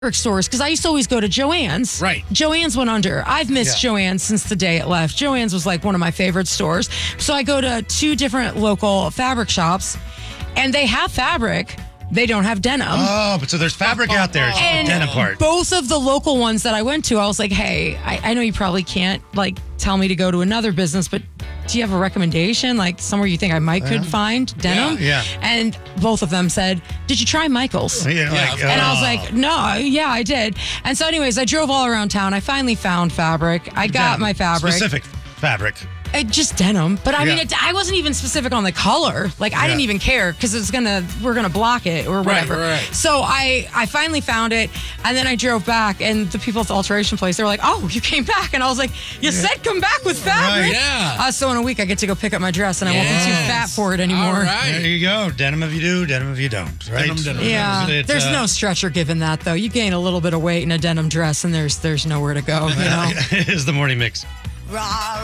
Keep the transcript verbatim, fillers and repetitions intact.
stores because I used to always go to Joann's. Right. Joann's went under. I've missed Yeah. Joann's since the day it left. Joann's was like one of my favorite stores. So I go to two different local fabric shops and they have fabric. They don't have denim. Oh, but so there's fabric out there. It's just the And denim part. both of the local ones that I went to, I was like, hey, I, I know you probably can't like tell me to go to another business, but do you have a recommendation? Like somewhere you think I might could find denim? Yeah. And both of them said, did you try Michael's? Yeah, like, And I was oh. like, no, yeah, I did. And so anyways, I drove all around town. I finally found fabric. I got Denim. my fabric. Specific fabric. Uh, just denim. But I mean, Yeah. it, I wasn't even specific on the color. Like I Yeah. didn't even care because it's gonna, we're gonna block it or whatever. right, right. So I, I finally found it, and then I drove back, and the people at the alteration place, they were like, "Oh, you came back," and I was like, "You said come back with fabric." Right. Yeah. Uh, so in a week, I get to go pick up my dress, and I won't be too Yes. fat for it anymore. All There right. you go. Denim if you do, denim if you don't. Right? Denim, denim. Yeah, It's, there's uh, no stretcher given that though. You gain a little bit of weight in a denim dress, and there's there's nowhere to go. You know. It is the morning mix.